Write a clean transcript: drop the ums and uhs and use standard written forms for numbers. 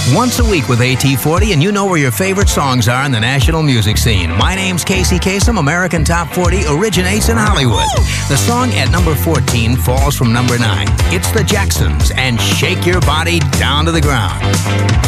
Once a week with AT40, and you know where your favorite songs are in the national music scene. My name's Casey Kasem. American Top 40 originates in Hollywood. The song at number 14 falls from number 9. It's the Jacksons and Shake Your Body Down to the Ground.